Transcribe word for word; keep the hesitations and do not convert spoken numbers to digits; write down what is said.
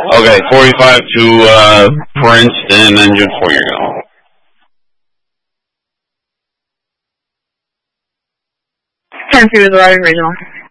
Okay, forty-five to uh, Princeton, engine four, you're going. ten three with the Riding Regional.